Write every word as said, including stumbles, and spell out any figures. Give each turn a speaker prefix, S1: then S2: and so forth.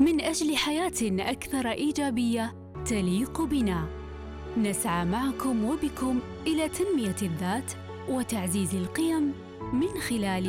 S1: من أجل حياة أكثر إيجابية تليق بنا. نسعى معكم وبكم إلى تنمية الذات وتعزيز القيم من خلال